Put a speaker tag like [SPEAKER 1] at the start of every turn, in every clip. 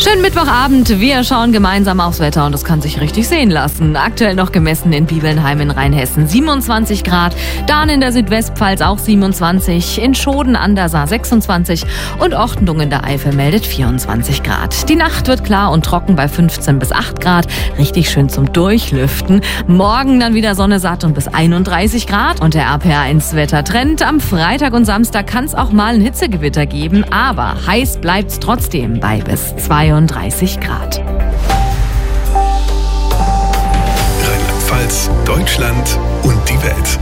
[SPEAKER 1] Schönen Mittwochabend. Wir schauen gemeinsam aufs Wetter und es kann sich richtig sehen lassen. Aktuell noch gemessen in Bibelnheim in Rheinhessen 27 Grad, Dahn in der Südwestpfalz auch 27, in Schoden an der Saar 26 und Ortendung in der Eifel meldet 24 Grad. Die Nacht wird klar und trocken bei 15 bis 8 Grad, richtig schön zum Durchlüften. Morgen dann wieder Sonne satt und bis 31 Grad und der RPR1-Wettertrend. Am Freitag und Samstag kann es auch mal ein Hitzegewitter geben, aber heiß bleibt's trotzdem bei bis 32 Grad.
[SPEAKER 2] Rheinland-Pfalz, Deutschland und die Welt.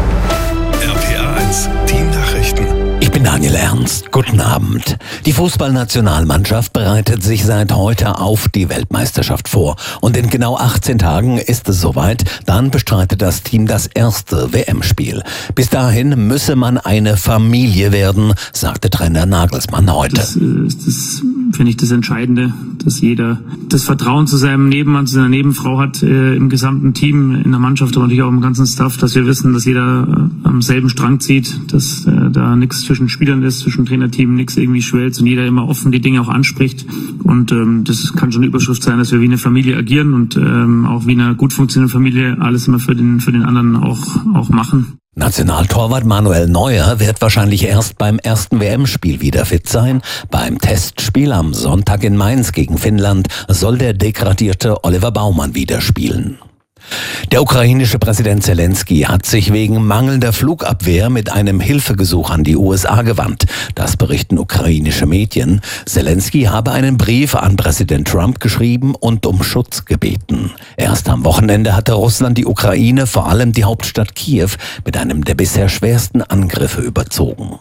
[SPEAKER 2] RPR1, die Nachrichten.
[SPEAKER 3] Ich bin Daniel Ernst. Guten Abend. Die Fußballnationalmannschaft bereitet sich seit heute auf die Weltmeisterschaft vor. Und in genau 18 Tagen ist es soweit. Dann bestreitet das Team das erste WM-Spiel. Bis dahin müsse man eine Familie werden, sagte Trainer Nagelsmann heute.
[SPEAKER 4] Das ist, finde ich, das Entscheidende, dass jeder das Vertrauen zu seinem Nebenmann, zu seiner Nebenfrau hat, im gesamten Team, in der Mannschaft, aber natürlich auch im ganzen Staff, dass wir wissen, dass jeder am selben Strang zieht, dass da nichts zwischen Spielern ist, zwischen Trainerteam, nichts irgendwie schwelzt und jeder immer offen die Dinge auch anspricht. Und das kann schon eine Überschrift sein, dass wir wie eine Familie agieren und auch wie eine gut funktionierende Familie alles immer für den anderen auch machen.
[SPEAKER 3] Nationaltorwart Manuel Neuer wird wahrscheinlich erst beim ersten WM-Spiel wieder fit sein. Beim Testspiel am Sonntag in Mainz gegen Finnland soll der degradierte Oliver Baumann wieder spielen. Der ukrainische Präsident Zelensky hat sich wegen mangelnder Flugabwehr mit einem Hilfegesuch an die USA gewandt. Das berichten ukrainische Medien. Zelensky habe einen Brief an Präsident Trump geschrieben und um Schutz gebeten. Erst am Wochenende hatte Russland die Ukraine, vor allem die Hauptstadt Kiew, mit einem der bisher schwersten Angriffe überzogen.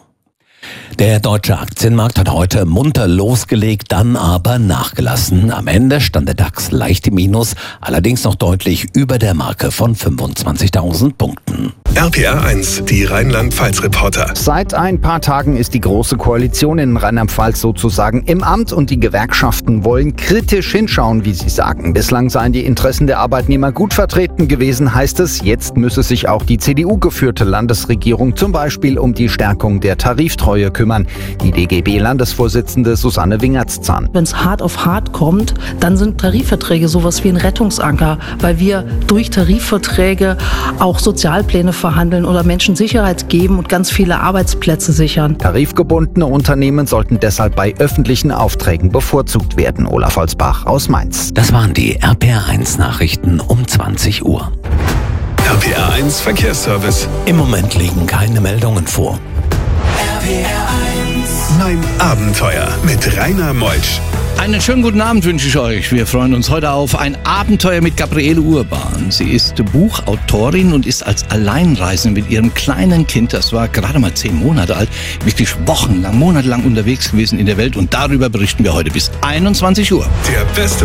[SPEAKER 3] Der deutsche Aktienmarkt hat heute munter losgelegt, dann aber nachgelassen. Am Ende stand der DAX leicht im Minus, allerdings noch deutlich über der Marke von 25.000 Punkten.
[SPEAKER 2] RPR1, die Rheinland-Pfalz-Reporter.
[SPEAKER 5] Seit ein paar Tagen ist die Große Koalition in Rheinland-Pfalz sozusagen im Amt und die Gewerkschaften wollen kritisch hinschauen, wie sie sagen. Bislang seien die Interessen der Arbeitnehmer gut vertreten gewesen, heißt es. Jetzt müsse sich auch die CDU-geführte Landesregierung zum Beispiel um die Stärkung der Tariftreue kümmern. Die DGB-Landesvorsitzende Susanne Wingertszahn.
[SPEAKER 6] Wenn es hart auf hart kommt, dann sind Tarifverträge sowas wie ein Rettungsanker, weil wir durch Tarifverträge auch Sozialpläne verhandeln oder Menschen Sicherheit geben und ganz viele Arbeitsplätze sichern.
[SPEAKER 5] Tarifgebundene Unternehmen sollten deshalb bei öffentlichen Aufträgen bevorzugt werden. Olaf Holzbach aus Mainz.
[SPEAKER 3] Das waren die RPR1-Nachrichten um 20 Uhr.
[SPEAKER 2] RPR1 Verkehrsservice.
[SPEAKER 3] Im Moment liegen keine Meldungen vor.
[SPEAKER 2] Mein Abenteuer mit Rainer Meutsch.
[SPEAKER 7] Einen schönen guten Abend wünsche ich euch. Wir freuen uns heute auf ein Abenteuer mit Gabriele Urban. Sie ist Buchautorin und ist als Alleinreisende mit ihrem kleinen Kind, das war gerade mal 10 Monate alt, wirklich monatelang unterwegs gewesen in der Welt. Und darüber berichten wir heute bis 21 Uhr.
[SPEAKER 2] Der beste